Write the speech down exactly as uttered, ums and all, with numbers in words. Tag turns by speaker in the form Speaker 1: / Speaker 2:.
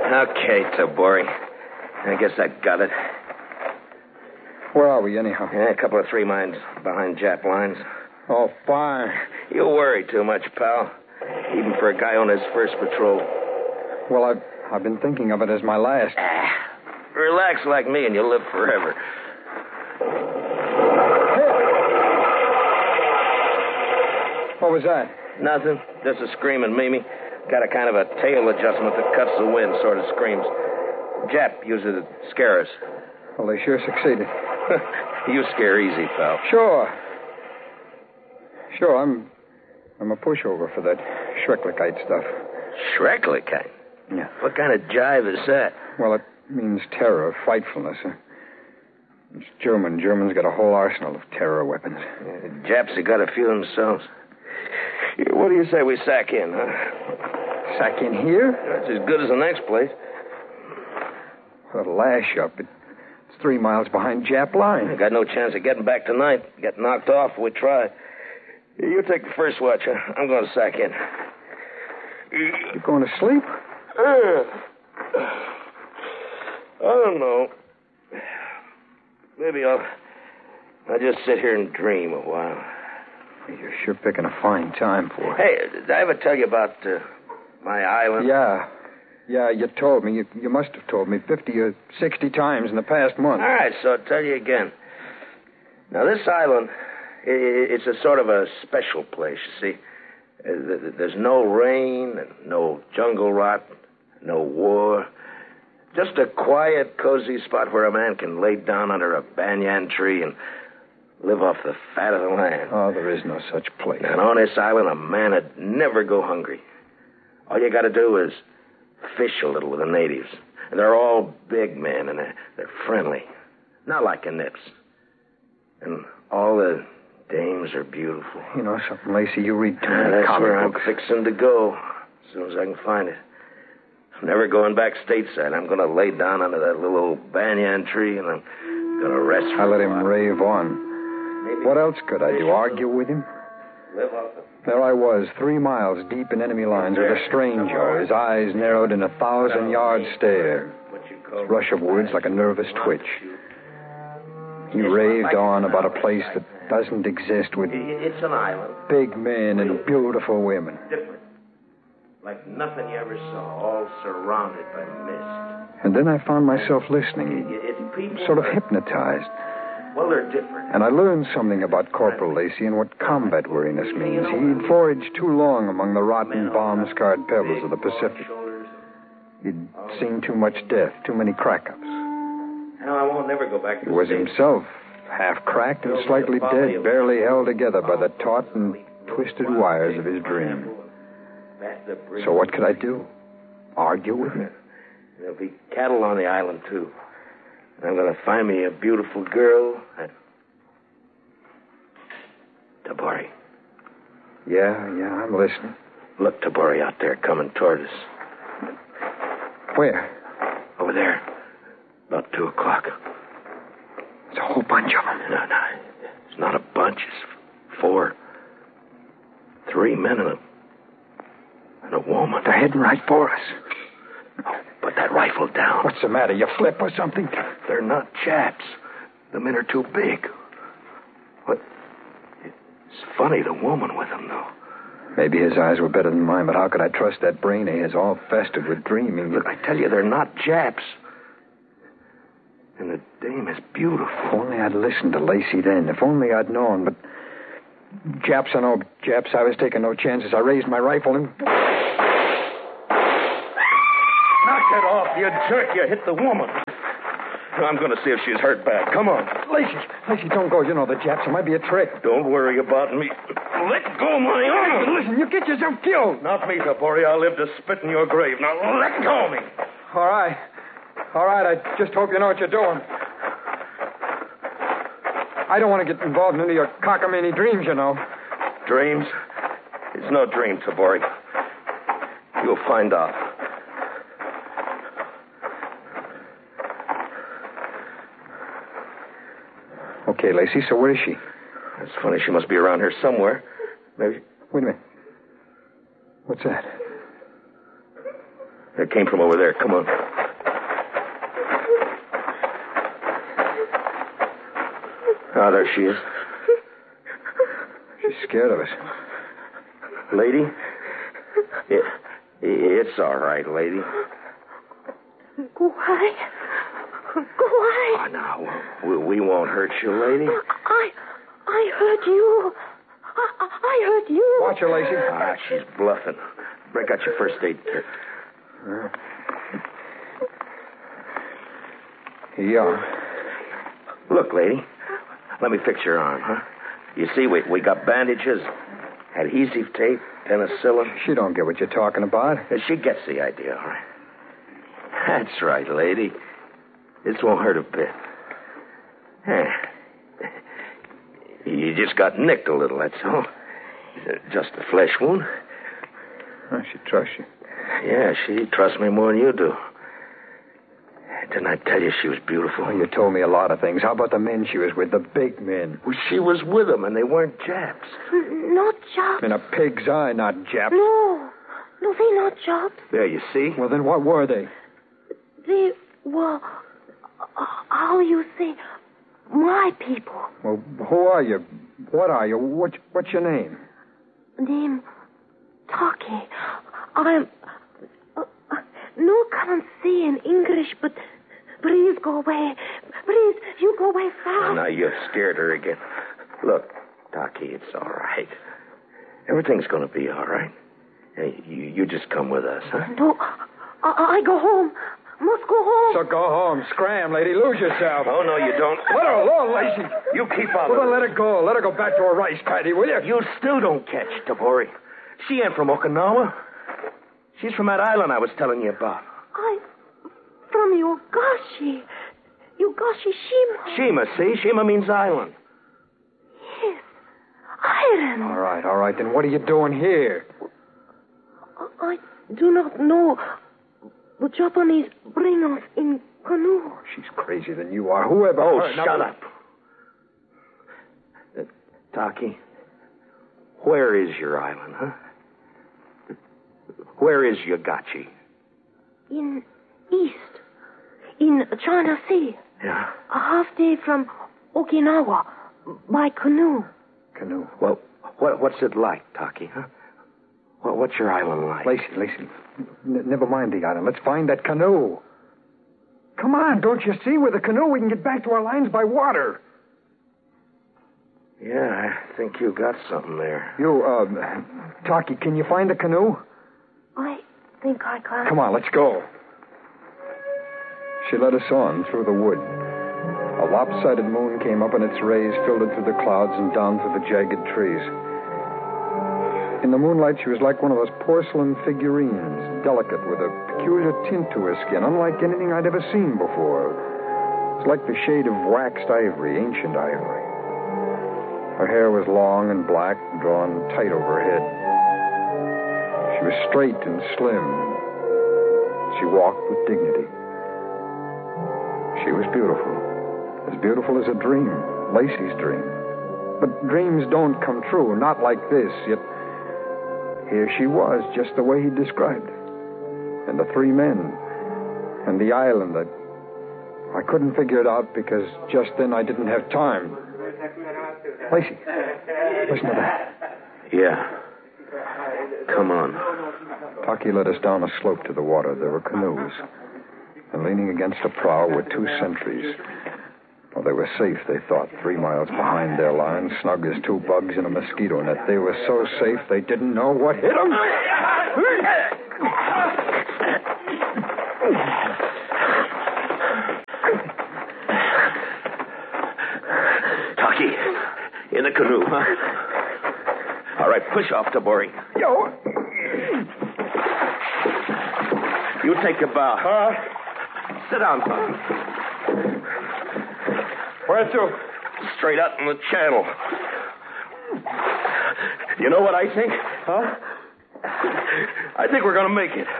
Speaker 1: Okay, Tabori. I guess I got it.
Speaker 2: Where are we, anyhow?
Speaker 1: Yeah, a couple of three miles behind Jap lines.
Speaker 2: Oh, fine.
Speaker 1: You worry too much, pal. Even for a guy on his first patrol.
Speaker 2: Well, I've, I've been thinking of it as my last.
Speaker 1: Ah, relax like me and you'll live forever.
Speaker 2: Hey. What was that?
Speaker 1: Nothing. Just a screaming Mimi. Got a kind of a tail adjustment that cuts the wind, sort of screams. Jap uses it to scare us.
Speaker 2: Well, they sure succeeded.
Speaker 1: You scare easy, pal.
Speaker 2: Sure. Sure, I'm I'm a pushover for that Schrecklichkeit stuff.
Speaker 1: Schrecklichkeit?
Speaker 2: Yeah.
Speaker 1: What kind of jive is that?
Speaker 2: Well, it means terror, frightfulness. It's German. Germans got a whole arsenal of terror weapons.
Speaker 1: Yeah, Japs have got a few themselves. What do you say we sack in, huh?
Speaker 2: Sack in here?
Speaker 1: That's as good as the next place.
Speaker 2: What a lash up. It, it's three miles behind Jap line.
Speaker 1: I got no chance of getting back tonight. Get knocked off if we try. You take the first watch. Huh? I'm going to sack in.
Speaker 2: You going to sleep?
Speaker 1: Uh, I don't know. Maybe I'll, I'll just sit here and dream a while.
Speaker 2: You're sure picking a fine time for it.
Speaker 1: Hey, did I ever tell you about uh, my island?
Speaker 2: Yeah. Yeah, you told me. You, you must have told me fifty or sixty times in the past month.
Speaker 1: All right, so I'll tell you again. Now, this island, it's a sort of a special place, you see. There's no rain, and no jungle rot, no war. Just a quiet, cozy spot where a man can lay down under a banyan tree and live off the fat of the land.
Speaker 2: Oh, there is no such place.
Speaker 1: And on this island, a man would never go hungry. All you got to do is fish a little with the natives. And they're all big men, and they're, they're friendly. Not like the Nips. And all the dames are beautiful.
Speaker 2: You know something, Lacey? You read too
Speaker 1: Uh,
Speaker 2: many
Speaker 1: that's
Speaker 2: comic
Speaker 1: where
Speaker 2: books.
Speaker 1: I'm fixing to go as soon as I can find it. I'm never going back stateside. I'm going to lay down under that little old banyan tree, and I'm going to rest for
Speaker 2: I let
Speaker 1: a
Speaker 2: him
Speaker 1: while.
Speaker 2: rave on.
Speaker 1: Maybe
Speaker 2: What else could I do? Argue with him?
Speaker 1: live off the...
Speaker 2: There I was, three miles deep in enemy lines with a stranger, his eyes narrowed in a thousand-yard stare,
Speaker 1: What you call
Speaker 2: rush of words like a nervous twitch. He raved on about a place that doesn't exist with
Speaker 1: It's an island.
Speaker 2: big men and beautiful women.
Speaker 1: Different. Like nothing you ever saw, all surrounded by mist.
Speaker 2: And then I found myself listening,
Speaker 1: It's people...
Speaker 2: sort of hypnotized.
Speaker 1: Well, they're different.
Speaker 2: And I learned something about Corporal Lacey and what combat weariness means. He'd foraged too long among the rotten, bomb-scarred pebbles of the Pacific. He'd seen too much death, too many crack-ups.
Speaker 1: No, I won't never go back to
Speaker 2: He was
Speaker 1: the States.
Speaker 2: himself, half cracked and slightly dead, barely held together by the taut and twisted wires of his dream. So what could I do? Argue with him?
Speaker 1: There'll be cattle on the island, too. And I'm going to find me a beautiful girl. And... Tabori.
Speaker 2: Yeah, yeah, I'm listening.
Speaker 1: Look, Tabori, out there coming toward us.
Speaker 2: Where?
Speaker 1: Over there. About two o'clock.
Speaker 2: There's a whole bunch of them.
Speaker 1: No, no. It's not a bunch. It's four. Three men and a... and a woman.
Speaker 2: They're heading right for us.
Speaker 1: Oh, put that rifle down.
Speaker 2: What's the matter? You flip or something?
Speaker 1: They're not chaps. The men are too big. What? It's funny, the woman with them, though.
Speaker 2: Maybe his eyes were better than mine, but how could I trust that brain of his all festered with dreaming?
Speaker 1: Look, I tell you, they're not Japs. And the dame is beautiful.
Speaker 2: If only I'd listened to Lacey then. If only I'd known, but... Japs or no Japs, I was taking no chances. I raised my rifle and...
Speaker 1: Knock it off, you jerk. You hit the woman. I'm going to see if she's hurt bad. Come on.
Speaker 2: Lacey, Lacey, don't go. You know the Japs. It might be a trick.
Speaker 1: Don't worry about me. Let go my arm.
Speaker 2: Listen, you get yourself killed.
Speaker 1: Not me, Tabori. I'll live to spit in your grave. Now, let go of me.
Speaker 2: All right. All right, I just hope you know what you're doing. I don't want to get involved in any of your cockamamie dreams, you know.
Speaker 1: Dreams? It's no dream, Tabori. You'll find out.
Speaker 2: Okay, Lacey, so where is she?
Speaker 1: It's funny. She must be around here somewhere. Maybe...
Speaker 2: Wait a minute. What's that?
Speaker 1: It came from over there. Come on. Ah, there she is.
Speaker 2: She's scared of us.
Speaker 1: Lady? It, it's all right, lady.
Speaker 3: Go away. Go away.
Speaker 1: Oh, now, we, we won't hurt you, lady.
Speaker 3: I, I heard you. I, I heard you.
Speaker 2: Watch her, Lacey.
Speaker 1: Ah, she's bluffing. Break out your first aid kit.
Speaker 2: Here you are.
Speaker 1: Look, lady. Let me fix your arm, huh? You see, we, we got bandages, adhesive tape, penicillin.
Speaker 2: She don't get what you're talking about.
Speaker 1: She gets the idea, all right. That's right, lady. This won't hurt a bit. Huh. You just got nicked a little, that's all. Just a flesh wound.
Speaker 2: Oh, she trusts you.
Speaker 1: Yeah, she trusts me more than you do. Didn't I tell you she was beautiful?
Speaker 2: Oh, you told me a lot of things. How about the men she was with, the big men?
Speaker 1: Well, she was with them, and they weren't Japs.
Speaker 3: Not Japs.
Speaker 2: In a pig's eye, not Japs.
Speaker 3: No. No, they not Japs.
Speaker 1: There, you see?
Speaker 2: Well, then what were they?
Speaker 3: They were, uh, how you say, my people.
Speaker 2: Well, who are you? What are you? What, what's your name?
Speaker 3: Name Taki. I'm... Uh, uh, no can't say in English, but please go away. Please, you go away fast.
Speaker 1: Now you've scared her again. Look, Taki, it's all right. Everything's going to be all right. Hey, you, you just come with us, huh?
Speaker 3: No, I, I go home. Must go home.
Speaker 2: So go home. Scram, lady. Lose yourself.
Speaker 1: Oh, no, you don't.
Speaker 2: Let her alone, Lacey.
Speaker 1: You keep on.
Speaker 2: Well, then let her go. Let her go back to her rice paddy, will you?
Speaker 1: You still don't catch, Tabori. She ain't from Okinawa. She's from that island I was telling you about.
Speaker 3: I... From Yogashi. Yogashi Shima.
Speaker 1: Shima, see? Shima means island.
Speaker 3: Yes. Island.
Speaker 2: All right, all right. Then what are you doing here?
Speaker 3: I do not know. The Japanese bring us in canoe.
Speaker 2: She's crazier than you are. Whoever...
Speaker 1: Oh,
Speaker 2: her,
Speaker 1: shut
Speaker 2: now...
Speaker 1: up. Uh, Taki, where is your island, huh? Where is Yogachi?
Speaker 3: In east. In China Sea.
Speaker 1: Yeah?
Speaker 3: A half day from Okinawa. By canoe.
Speaker 2: Canoe.
Speaker 1: Well, what, what's it like, Taki, huh? Well, what's your island like?
Speaker 2: Lacey, Lacey, n- never mind the island. Let's find that canoe. Come on, don't you see? With a canoe, we can get back to our lines by water.
Speaker 1: Yeah, I think you got something there.
Speaker 2: You, uh, Taki, can you find the canoe?
Speaker 3: I think I can.
Speaker 2: Come on, let's go. She led us on through the wood. A lopsided moon came up, and its rays filtered through the clouds and down through the jagged trees. In the moonlight, she was like one of those porcelain figurines, delicate with a peculiar tint to her skin, unlike anything I'd ever seen before. It was like the shade of waxed ivory, ancient ivory. Her hair was long and black, drawn tight over her head. She was straight and slim. She walked with dignity. She was beautiful, as beautiful as a dream, Lacey's dream. But dreams don't come true, not like this, yet... Here she was, just the way he described her. And the three men. And the island that... I couldn't figure it out because just then I didn't have time. Lacey, listen to that.
Speaker 1: Yeah. Come on.
Speaker 2: Taki led us down a slope to the water. There were canoes. And leaning against a prow were two sentries. Well, they were safe, they thought, three miles behind their line, snug as two bugs in a mosquito net. They were so safe they didn't know what hit them.
Speaker 1: Taki, in the canoe, huh? All right, push off, Tabori.
Speaker 2: Yo.
Speaker 1: You take your bow.
Speaker 2: Huh?
Speaker 1: Sit down, son.
Speaker 2: Where to?
Speaker 1: Straight out in the channel. You know what I think?
Speaker 2: Huh?
Speaker 1: I think we're going to make it.